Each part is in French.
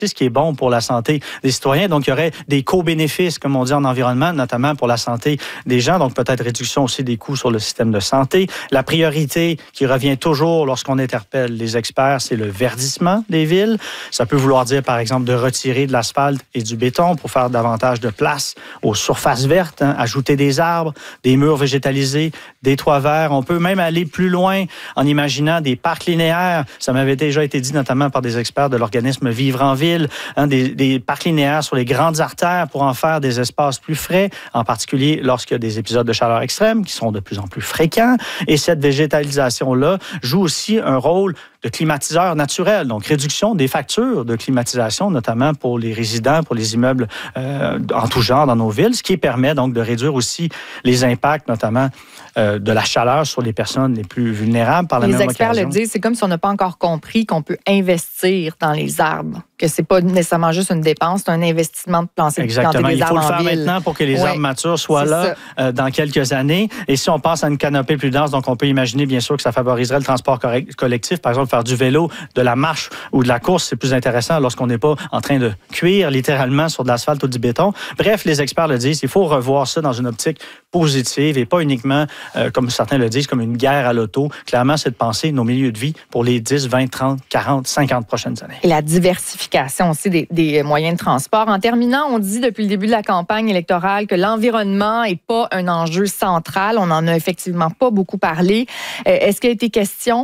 ce qui est bon pour la santé des citoyens. Donc, il y aurait des co-bénéfices, comme on dit en environnement, notamment pour la santé des gens. Donc, peut-être réduction aussi des coûts sur le système de santé. La priorité qui revient toujours lorsqu'on interpelle les experts, c'est le verdissement des villes. Ça peut vouloir dire, par exemple, de retirer de l'asphalte et du béton pour faire davantage de place aux surfaces vertes, ajouter des arbres, des murs végétalisés, des toits verts. On peut même aller plus loin en imaginant des parcs linéaires. Ça m'avait déjà été dit notamment par des experts de l'organisme Vivre en Ville, des parcs linéaires sur les grandes artères pour en faire des espaces plus frais, en particulier lorsqu'il y a des épisodes de chaleur extrême qui sont de plus en plus fréquents. Et cette végétalisation-là joue aussi un rôle de climatiseur naturel, donc réduction des factures de climatisation, notamment pour les résidents, pour les immeubles en tout genre dans nos villes, ce qui permet donc de réduire aussi les impacts, notamment de la chaleur sur les personnes les plus vulnérables par la même occasion. Les experts le disent, c'est comme si on n'a pas encore compris qu'on peut investir dans les arbres, que c'est pas nécessairement juste une dépense, c'est un investissement de planter des arbres en ville. Il faut le faire maintenant pour que les arbres matures soient là dans quelques années. Et si on passe à une canopée plus dense, donc on peut imaginer bien sûr que ça favoriserait le transport collectif, par exemple faire du vélo, de la marche ou de la course, c'est plus intéressant lorsqu'on n'est pas en train de cuire littéralement sur de l'asphalte ou du béton. Bref, les experts le disent, il faut revoir ça dans une optique positive et pas uniquement, comme certains le disent, comme une guerre à l'auto. Clairement, c'est de penser nos milieux de vie pour les 10, 20, 30, 40, 50 prochaines années. Et la diversification aussi des moyens de transport. En terminant, on dit depuis le début de la campagne électorale que l'environnement n'est pas un enjeu central. On n'en a effectivement pas beaucoup parlé. Est-ce qu'il a été question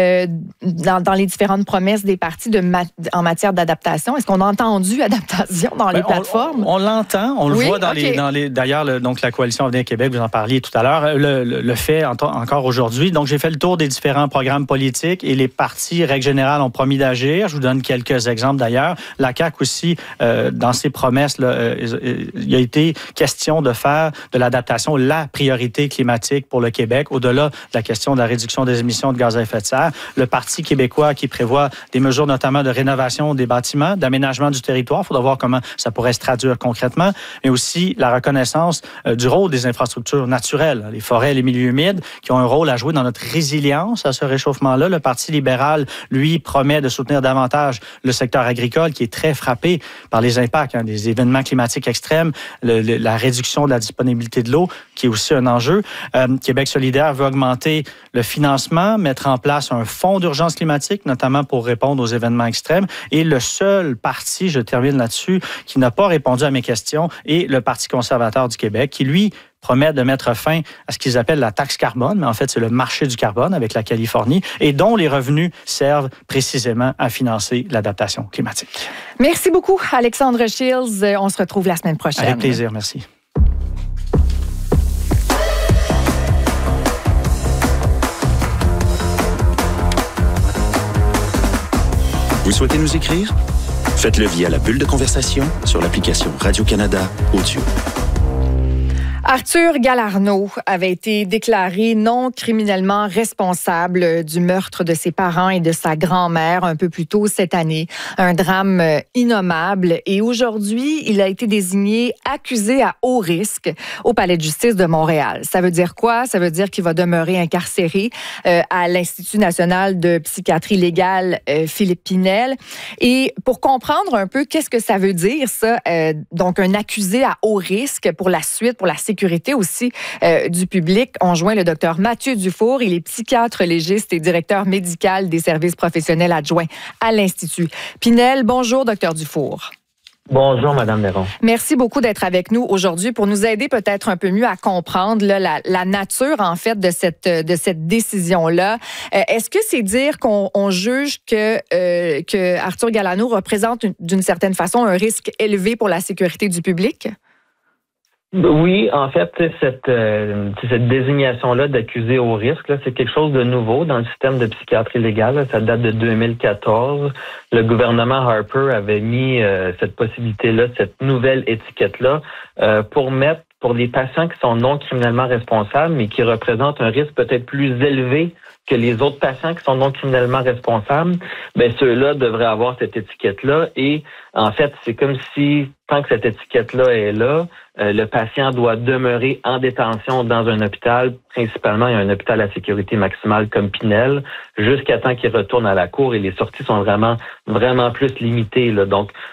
dans les différentes promesses des partis en matière d'adaptation? Est-ce qu'on a entendu adaptation dans les plateformes? On l'entend, on le voit dans les d'ailleurs, donc la coalition Avenir Québec, vous en parliez tout à l'heure, le fait encore aujourd'hui. Donc, j'ai fait le tour des différents programmes politiques et les partis, règle générale, ont promis d'agir. Je vous donne quelques exemples d'ailleurs. La CAQ aussi, dans ses promesses, il a été question de faire de l'adaptation la priorité climatique pour le Québec, au-delà de la question de la réduction des émissions de gaz à effet de serre. Le Parti québécois qui prévoit des mesures notamment de rénovation des bâtiments, d'aménagement du territoire. Il faudra voir comment ça pourrait se traduire concrètement, mais aussi la reconnaissance du rôle des infrastructures naturelles, les forêts, les milieux humides, qui ont un rôle à jouer dans notre résilience à ce réchauffement-là. Le Parti libéral, lui, promet de soutenir davantage le secteur agricole qui est très frappé par les impacts des événements climatiques extrêmes, la réduction de la disponibilité de l'eau, qui est aussi un enjeu. Québec solidaire veut augmenter le financement, mettre en place un fonds d'urgence climatique, notamment pour répondre aux événements extrêmes. Et le seul parti, je termine là-dessus, qui n'a pas répondu à mes questions est le Parti conservateur du Québec, qui, lui, promet de mettre fin à ce qu'ils appellent la taxe carbone, mais en fait, c'est le marché du carbone avec la Californie, et dont les revenus servent précisément à financer l'adaptation climatique. Merci beaucoup, Alexandre Shields. On se retrouve la semaine prochaine. Avec plaisir, merci. Vous souhaitez nous écrire? Faites-le via la bulle de conversation sur l'application Radio-Canada Audio. Arthur Galarneau avait été déclaré non criminellement responsable du meurtre de ses parents et de sa grand-mère un peu plus tôt cette année. Un drame innommable. Et aujourd'hui, il a été désigné accusé à haut risque au Palais de justice de Montréal. Ça veut dire quoi? Ça veut dire qu'il va demeurer incarcéré à l'Institut national de psychiatrie légale Philippe Pinel. Et pour comprendre un peu qu'est-ce que ça veut dire, ça, donc un accusé à haut risque pour la suite, pour la sécurité aussi du public. On joint le docteur Mathieu Dufour. Il est psychiatre légiste et directeur médical des services professionnels adjoints à l'Institut Pinel. Bonjour, docteur Dufour. Bonjour, Madame Néron. Merci beaucoup d'être avec nous aujourd'hui pour nous aider peut-être un peu mieux à comprendre là, la nature, en fait, de cette décision-là. Est-ce que c'est dire qu'on juge que Arthur Galarneau représente d'une certaine façon un risque élevé pour la sécurité du public? Oui, en fait, cette désignation-là d'accusé au risque, là, c'est quelque chose de nouveau dans le système de psychiatrie légale. Là, ça date de 2014. Le gouvernement Harper avait mis cette possibilité-là, cette nouvelle étiquette-là, pour pour les patients qui sont non criminellement responsables, mais qui représentent un risque peut-être plus élevé que les autres patients qui sont non criminellement responsables, ben ceux-là devraient avoir cette étiquette-là. Et en fait, c'est comme si, tant que cette étiquette-là est là, le patient doit demeurer en détention dans un hôpital. Principalement, il y a un hôpital à sécurité maximale comme Pinel, jusqu'à temps qu'il retourne à la cour. Et les sorties sont vraiment plus limitées, là. Donc,